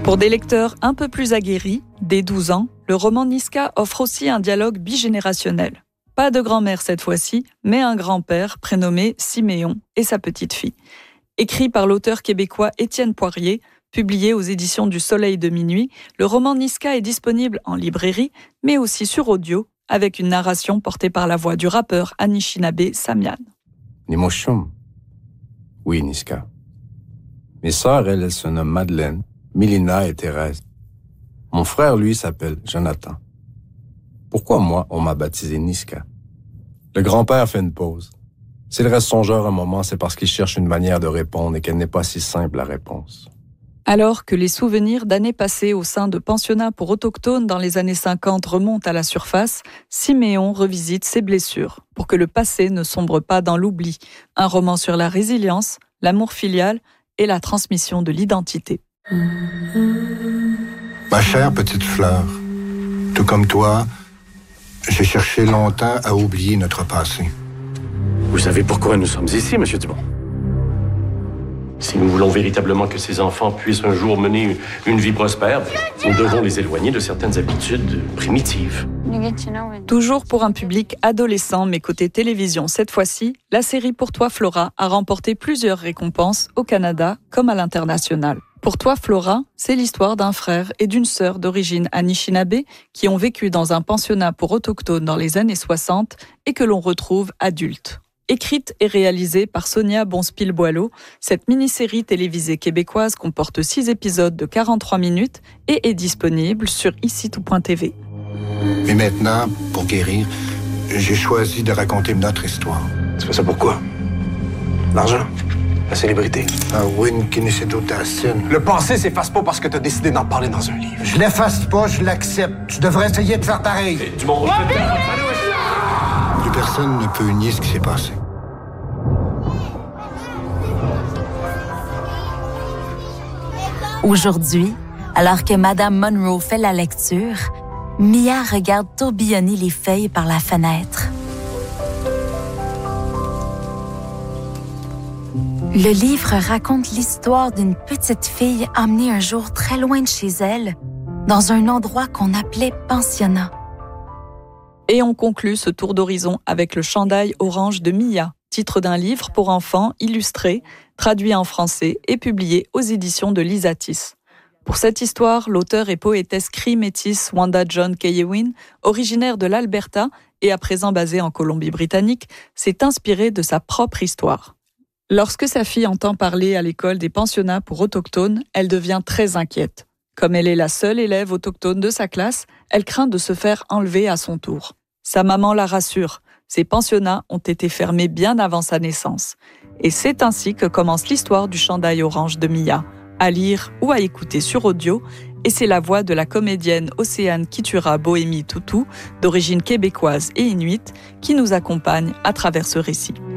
Pour des lecteurs un peu plus aguerris, dès 12 ans, le roman Niska offre aussi un dialogue bigénérationnel. Pas de grand-mère cette fois-ci, mais un grand-père prénommé Siméon et sa petite-fille. Écrit par l'auteur québécois Étienne Poirier, publié aux éditions du Soleil de Minuit, le roman Niska est disponible en librairie, mais aussi sur audio, avec une narration portée par la voix du rappeur Anishinaabe Samian. Nimoshum. Oui, Niska. Mes sœurs, elles se nomment Madeleine, Mélina et Thérèse. Mon frère, lui, s'appelle Jonathan. Pourquoi moi, on m'a baptisé Niska? Le grand-père fait une pause. S'il reste songeur un moment, c'est parce qu'il cherche une manière de répondre et qu'elle n'est pas si simple, la réponse. Alors que les souvenirs d'années passées au sein de pensionnats pour autochtones dans les années 50 remontent à la surface, Siméon revisite ses blessures pour que le passé ne sombre pas dans l'oubli. Un roman sur la résilience, l'amour filial et la transmission de l'identité. Ma chère petite fleur, tout comme toi, j'ai cherché longtemps à oublier notre passé. Vous savez pourquoi nous sommes ici, M. Dumont? Si nous voulons véritablement que ces enfants puissent un jour mener une vie prospère, nous devons les éloigner de certaines habitudes primitives. Toujours pour un public adolescent, mais côté télévision cette fois-ci, la série Pour toi Flora a remporté plusieurs récompenses au Canada comme à l'international. Pour toi Flora, c'est l'histoire d'un frère et d'une sœur d'origine Anishinaabe qui ont vécu dans un pensionnat pour autochtones dans les années 60 et que l'on retrouve adultes. Écrite et réalisée par Sonia Bonspil-Boileau, cette mini-série télévisée québécoise comporte 6 épisodes de 43 minutes et est disponible sur icitout.tv. Et maintenant, pour guérir, j'ai choisi de raconter notre histoire. Tu fais ça pourquoi? L'argent? La célébrité? Le passé s'efface pas parce que t'as décidé d'en parler dans un livre. Je l'efface pas, je l'accepte. Tu devrais essayer de faire pareil. Dumont, Plus personne ne peut nier ce qui s'est passé. Aujourd'hui, alors que Madame Monroe fait la lecture, Mia regarde tourbillonner les feuilles par la fenêtre. Le livre raconte l'histoire d'une petite fille emmenée un jour très loin de chez elle, dans un endroit qu'on appelait pensionnat. Et on conclut ce tour d'horizon avec Le Chandail orange de Mia, titre d'un livre pour enfants illustré, traduit en français et publié aux éditions de Lisatis. Pour cette histoire, l'auteur et poétesse cri métisse Wanda John Keyewin, originaire de l'Alberta et à présent basée en Colombie-Britannique, s'est inspirée de sa propre histoire. Lorsque sa fille entend parler à l'école des pensionnats pour autochtones, elle devient très inquiète. Comme elle est la seule élève autochtone de sa classe, elle craint de se faire enlever à son tour. Sa maman la rassure. Ces pensionnats ont été fermés bien avant sa naissance. Et c'est ainsi que commence l'histoire du Chandail orange de Mia, à lire ou à écouter sur audio, et c'est la voix de la comédienne Océane Kitura Bohémi Toutou, d'origine québécoise et inuite, qui nous accompagne à travers ce récit.